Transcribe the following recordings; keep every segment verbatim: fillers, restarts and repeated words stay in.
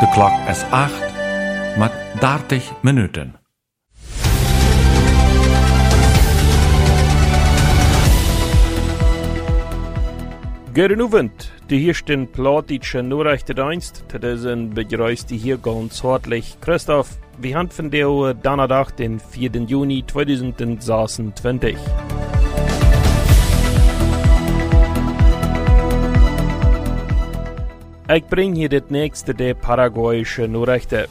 De klok is acht, met dertig minuten. Goedenavond, de eerste plaatje Nachrichtendienst. Dat is een begrüßt die hier ganz hartlich Christoph. We haben van de donderdag den vierten juni tweeduizend zesentwintig. Ik breng hier het nächste de Paraguayische Nachrichten.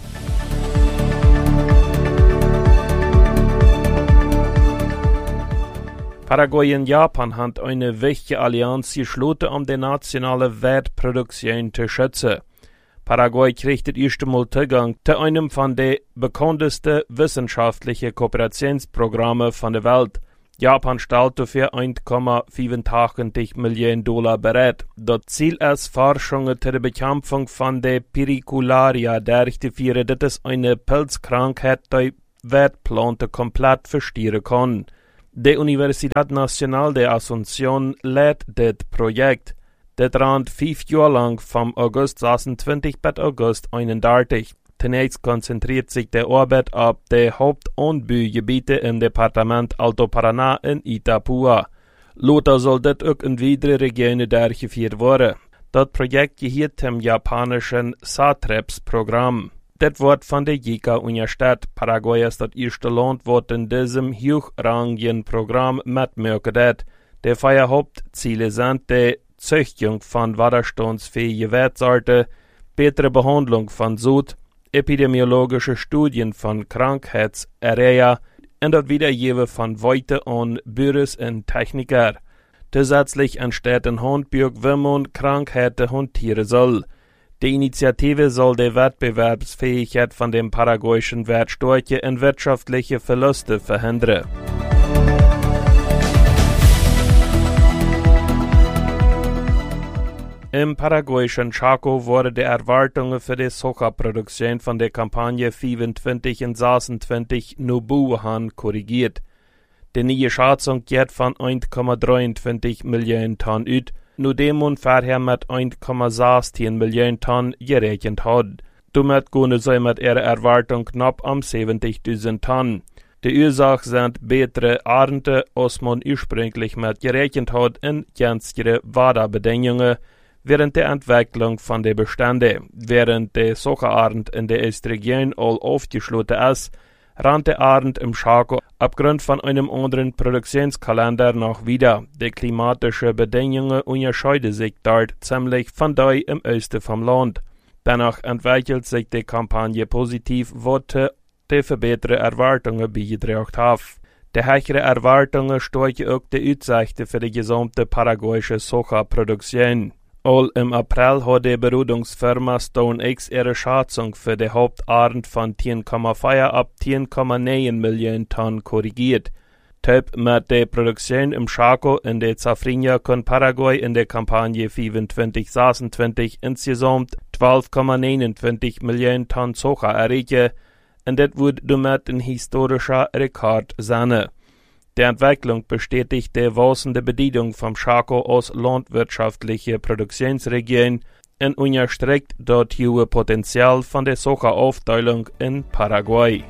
Paraguay und Japan haben eine wichtige Allianz geschlossen, um die nationale Wertproduktion zu schützen. Paraguay kriegt das erste Mal Zugang zu einem von den bekanntesten wissenschaftlichen Kooperationsprogrammen von der Welt. Japan stellt dafür eins Komma fünfundachtzig Millionen Dollar bereit. Das Ziel ist, Forschungen zur Bekämpfung von der Pericularia durchzuführen, dass es eine Pilzkrankheit die Wertplanten komplett verstieren kann. Die Universidad Nacional de Asunción leitet das Projekt. Das rennt fünf Jahre lang vom August sechsundzwanzig bis August einunddreißig. Zunächst konzentriert sich die Arbeit auf die Hauptanbaugebiete im Departement Alto Paraná in Itapúa. Later soll das auch in weitere Regionen durchgeführt werden. Das Projekt gehört zum japanischen SATREPS-Programm. Das wird von der J I C A-Universität Paraguay ist das erste Land, das in diesem hochrangigen Programm mitmachen hat. Die vier Hauptziele sind die Züchtung von widerstandsfähigen Wirtsorten, bessere Behandlung von Sud, epidemiologische Studien von Krankheitserreger und das Wiedergeben von Weite an Büros und Techniker. Zusätzlich entsteht ein Handbuch, wie man Krankheiten hantieren soll. Die Initiative soll die Wettbewerbsfähigkeit von dem paraguayischen Wert stärken und wirtschaftliche Verluste verhindern. Im paraguayischen Chaco wurden die Erwartungen für die Sojaproduktion von der Kampagne vierundzwanzig und sechsundzwanzig Nubuhan korrigiert. Die neue Schätzung geht von eins Komma dreiundzwanzig Millionen Tonnen aus, nachdem man vorher mit eins Komma sechzehn Millionen Tonnen gerechnet hat. Damit gehen sie mit ihrer Erwartung knapp um siebzigtausend Tonnen. Die Ursache sind bessere Ernte, als man ursprünglich mit gerechnet hat, in günstigere Wetterbedingungen während der Entwicklung von den Beständen. Während die Sojaernte in der Östregion all aufgeschlossen ist, rannt der Ernte im Chaco aufgrund von einem anderen Produktionskalender noch wieder. Die klimatischen Bedingungen unterscheiden sich dort ziemlich von denen im Osten vom Land. Dennoch entwickelt sich die Kampagne positiv, was die verbesserte Erwartungen beigetragen hat. Die höheren Erwartungen stärken auch die Aussichten für die gesamte paraguayische Sojaproduktion. All im April hat die Berodungsfirma StoneX ihre Schätzung für die Haupternte von zehn Komma vier ab zehn Komma neun Millionen Tonnen korrigiert. Typ mit der Produktion im Chaco in der Safrinha kann Paraguay in der Kampagne vierundzwanzig sechsundzwanzig insgesamt zwölf Komma neunundzwanzig Millionen Tonnen Soja erreichen, und das wird damit ein historischer Rekord sein. Die Entwicklung bestätigt die wachsende Bedeutung vom Chaco als landwirtschaftliche Produktionsregion und unterstreicht das hohe Potenzial von der Sojaaufteilung in Paraguay.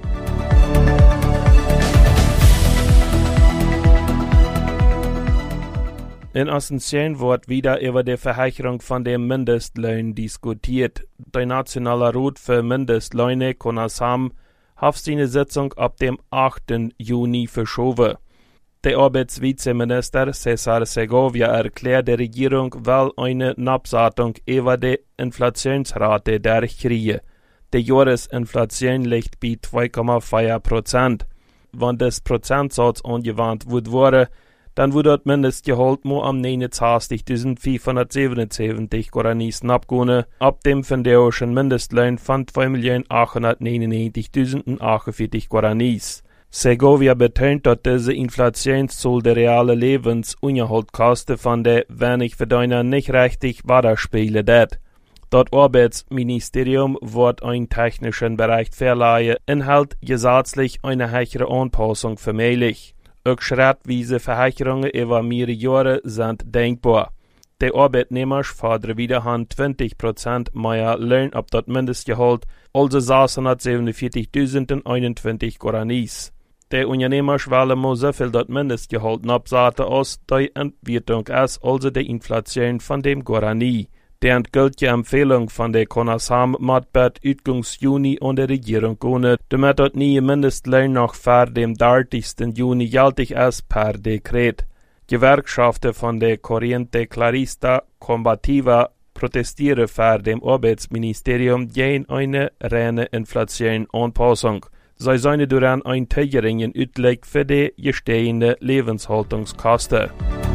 In Asunción wird wieder über die Verhöherung von dem Mindestlohn diskutiert. Der Nationale Rat für Mindestlöhne, CONASAM, hat seine Sitzung ab dem achten Juni verschoben. Der Arbeitsvizeminister César Segovia erklärt, die Regierung will eine Absatzung über die Inflationsrate durchkriegen. Die Jahresinflation liegt bei zwei Komma vier Prozent. Wenn das Prozentsatz angewandt wurde, dann würde das Mindestgehalt nur am neunundzwanzigtausendfünfhundertsiebenundsiebzig Guaranis abgehen, ab dem fünfjährigen Mindestlohn von zwei Millionen achthundertneunundneunzigtausendachundvierzig Guaranis. Segovia betont, dass diese Inflationszahl der realen Lebensunterhaltskosten von der wenig Verdiener nicht richtig widerspiegeln wird. Das Arbeitsministerium wird einen technischen Bereich verleihen, enthält gesetzlich eine höhere Anpassung für möglich. Auch schrittweise Verhöherungen über mehrere Jahre sind denkbar. De Arbeitnehmers fordern wiederhand zwanzig Prozent mehr Lohn ab das Mindestgehalt, also sechshundertsiebenundvierzigtausendeinundzwanzig Guaranis. De Unternehmers wollen mo so viel das Mindestgehalt absaten aus die Entwertung ist, also die Inflation von dem Guarani. Die endgültige Empfehlung von der Konasam Matbet Utgangs Juni und der Regierung ohne, damit das neue Mindestlohn noch vor dem dreißigsten Juni gültig ist per Dekret. Gewerkschaften von der Corriente Clarista Combativa protestieren vor dem Arbeitsministerium gegen eine reine Inflationsanpassung. Sie sollen daran ein Teuerungen utleg für die gestehende Lebenshaltungskosten.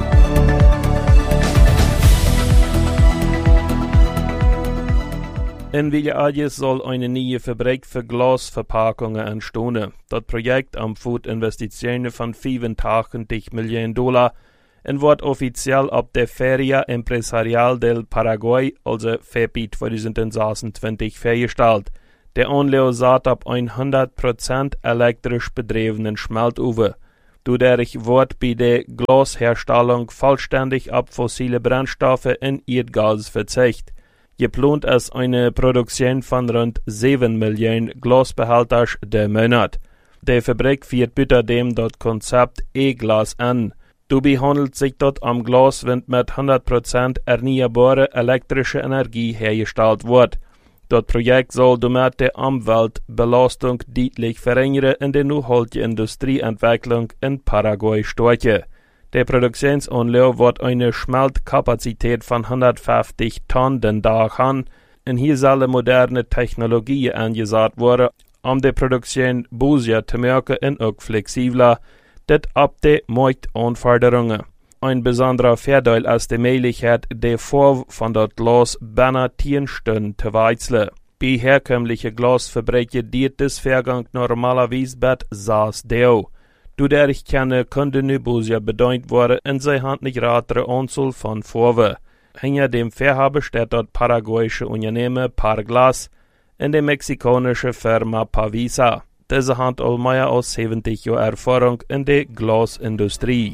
In Villages soll eine neue Fabrik für Glasverpackungen entstehen. Das Projekt umfasst Investitionen von fünfundachtzig Millionen Dollar und wird offiziell ab der Feria Empresarial del Paraguay, also F E P I zwanzig sechsundzwanzig, vorgestellt. Der Anlage saht ab hundert Prozent elektrisch betriebenen Schmeltofen. Dadurch wird bei der Glasherstellung vollständig auf fossile Brennstoffe und Erdgas verzichtet. Geplant ist eine Produktion von rund sieben Millionen Glasbehältern der Monat. Die Fabrik führt bitte dem das Konzept E-Glas an. Dabei handelt sich dort um Glas, wenn mit hundert Prozent erneuerbare elektrische Energie hergestellt wird. Das Projekt soll damit die Umweltbelastung deutlich verringern und die nachhaltige Industrieentwicklung in Paraguay stärken. Die Produktionsanlage wird eine Schmeltkapazität von hundertfünfzig Tonnen den Tag haben und hier sollen moderne Technologien eingesetzt werden, um die Produktion basiert zu machen und auch flexibler, das ab die Marktanforderungen. Ein besonderer Vorteil ist die Möglichkeit, die Farbe von das Glas binnen zehn Stunden zu wechseln. Bei herkömmlichen Glasfabriken dient das Vorgang normalerweise mit sechs Tagen. Dadurch kann Kundenübersicht bedient werden und sie haben nicht ratere Anzahl von Farben. Hinter dem Vorhaben steht das paraguayische Unternehmen Parglas und die mexikanische Firma Pavisa. Diese hat all mehr als siebzig Jahre Erfahrung in der Glasindustrie.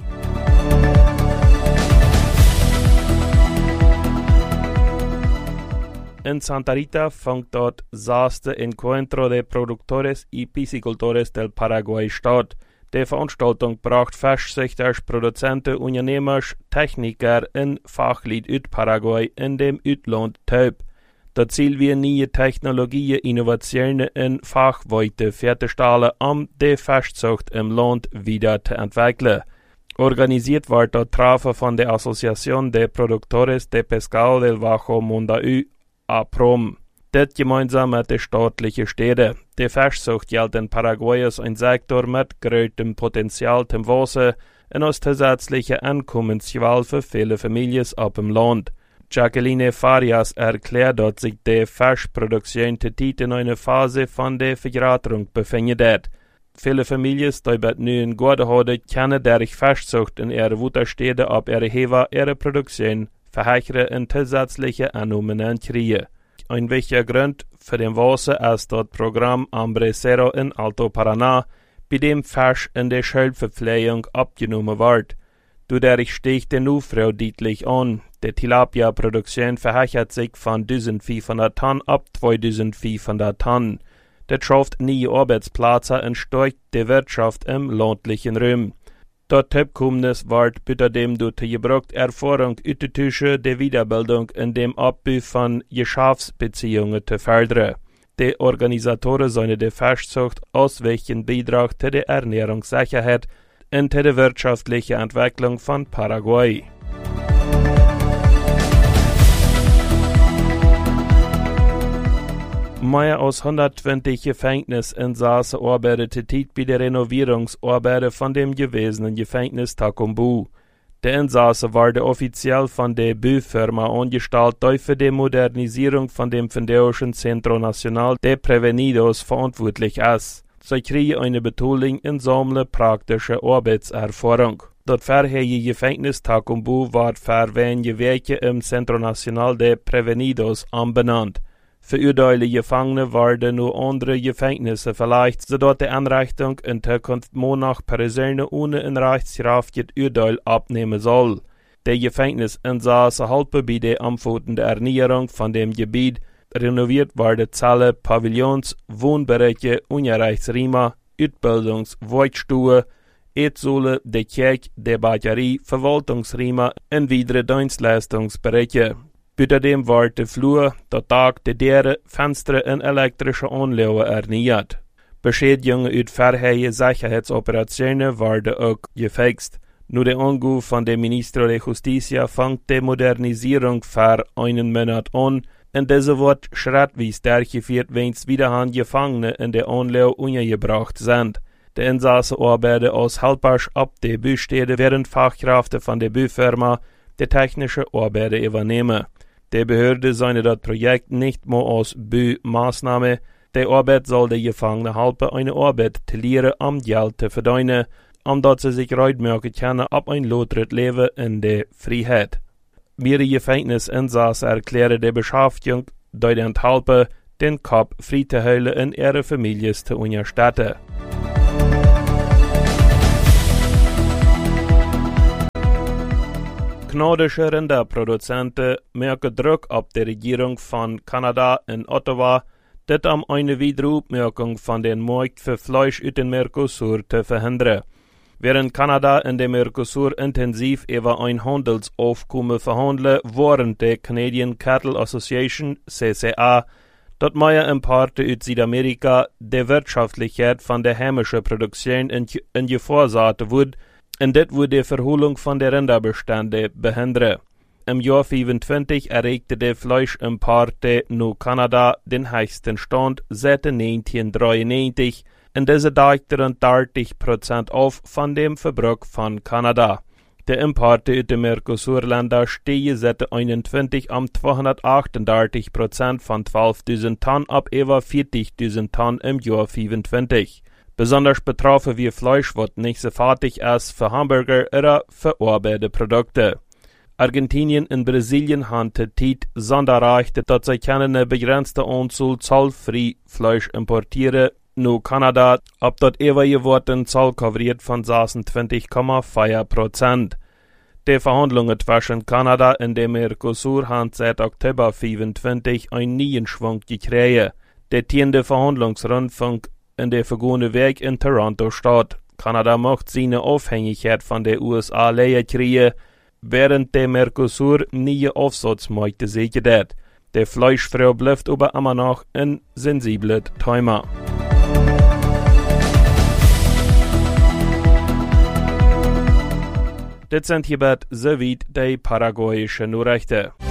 In Santa Rita fängt dort sechste Encuentro de Productores y Piscicultores del Paraguay statt. Die Veranstaltung bracht Fischzüchter, Produzenten, Unternehmer, Techniker und Fachleute aus Paraguay in dem Ausland zusammen. Das Ziel wir neue Technologien, Innovationen und Fachweite fertigstellen, um die Fischzucht im Land wieder zu entwickeln. Organisiert wird das Treffen von der Asociación de Productores de Pescado del Bajo Mondaú, A P R O M. Das gemeinsam mit den staatlichen Städten. Die Fischzucht gilt in Paraguay als ein Sektor mit großem Potenzial zum Wasser und als zusätzliche Einkommensquelle für viele Familien auf dem Land. Jacqueline Farias erklärt, dass sich die Fischproduktion zurzeit in einer Phase von der Vergrößerung befindet. Viele Familien, die bei nun Gute haben, können durch Fischzucht in ihre Wutterstädte ab ihre Heber ihre Produktion verheichern und zusätzliche Einnahmen kriegen. Ein wichtiger Grund für den Wasser ist das Programm Ambrecero in Alto Paraná, bei dem Fisch in der Schildverpflegung abgenommen wird. Dadurch steigt die Nachfrage deutlich an. Die Tilapia-Produktion verhechert sich von eintausendfünfhundert Tonnen ab zweitausendfünfhundert Tonnen. Das schafft neue Arbeitsplätze und stärkt die Wirtschaft im ländlichen Raum. Das Tippkommnis wird bei dem durch die gebrauchte Erfahrung auszutauschen, die Wiederbildung in dem Abbau von Geschäftsbeziehungen zu fördern. Die Organisatoren sollen die Fischzucht als wichtigen Beitrag zu der Ernährungssicherheit und zu der wirtschaftlichen Entwicklung von Paraguay. Mehr als hundertzwanzig Gefängnisinsassen arbeiteten tätig bei der Renovierungsarbeiten von dem gewesenen Gefängnis Tacumbu. Die Insassen waren offiziell von der Baufirma angestellt, die für die Modernisierung von dem Fundeoschen Centro Nacional de Prevenidos verantwortlich ist. Sie kriegen eine Betonung in sammeln praktische Arbeitserfahrung. Das vorherige Gefängnis Tacumbu wird für wenige Werke im Centro Nacional de Prevenidos umbenannt. Verurteilte Gefangene werden nur andere Gefängnisse verlegt, sodass die Einrichtung in Zukunft nur noch Personen ohne ein rechtskraftiges Urteil abnehmen soll. Der Gefängnisinsassen helpen bij de omvattende erneuerung van dem Gebiet. Renoviert worden Zelle, Pavillons, Wohnbereiche, Unterrichtsräume, Utbildungs-, Wohnstuhe, Eetsäle, de Kerk, de Batterie, Verwaltungsräume en weitere Dienstleistungsbereiche. Buitendem wordt de vloer, de dak, de deuren, vensteren en elektrische aanleggen erneuerd. Beschädigungen uit verheide Sicherheitsoperationen worden ook gefixt. Nu de aangoe van de minister de Justicia vangt de modernisering voor een maand aan en deze wordt schrittweise durchgeführt, wens wiederhand Gefangene in de aanleg ondergebracht zijn. De insassen arbeiten als helpers op de buursteden, während Fachkräfte van de buurfirma de technische arbeiden übernehmen. De Behörde zijn dat project nicht mehr als Buurmaßnahme. De arbeid zal de Gefangenen helpen eine arbeid te leren om geld te verdienen, omdat ze zich uitmerken kunnen op een later leven in de vrijheid. Mehrere Gefängnisinsassen erklären de Beschäftigung door den helpen, den Kopf frei te houden en ihre Families te unterstützen. Kanadische Rinderproduzenten merken druk op de regering van Kanada in Ottawa, dit om eine Wiederopmerkung von den Markt für Fleisch uit den Mercosur te verhinderen. Während Kanada in de Mercosur intensiv über ein Handelsaufkommen verhandelt, während de Canadian Cattle Association, C C A, dat mehr Importe uit Südamerika de Wirtschaftlichkeit von der heimischen Produktion in, in Gefahr zaten wird, en dit wordt de verholing van de Rinderbestände behinderen. Im Jahr vijfentwintig erreichte de Fleischimporte naar Kanada den höchsten Stand seit negentienhundertdreiundneunzig en deze deckten dertig Prozent auf von dem Verbrauch von Kanada. De Importe uit de Mercosur-Länder stiegen seit einundzwanzig um zweihundertachtunddreißig Prozent von zwölftausend Tonnen ab über vierzigtausend Tonnen im Jahr vijfentwintig. Besonders betroffen wie Fleisch, was nicht so fertig ist für Hamburger oder verarbeitete Produkte. Argentinien und Brasilien haben die Zeit sonderrecht, dass sie eine begrenzte Anzahl zollfrei Fleisch importieren. Nur Kanada, ob dort ewige Worten Zoll covriert von sechsundzwanzig Komma vier Prozent. Die Verhandlungen zwischen Kanada und dem Mercosur haben seit Oktober vijfentwintig einen neuen Schwung gekriegt. Der tiende Verhandlungsrundfunk in der vergangenen Weg in Toronto statt. Kanada macht seine Abhängigkeit von der U S A leer kriegen, während der Mercosur neue Aufsatzmärkte sichert. Der Fleischfrau bleibt aber immer noch ein sensibles Thema. Das sind hierbei soweit die paraguayischen Nachrichten.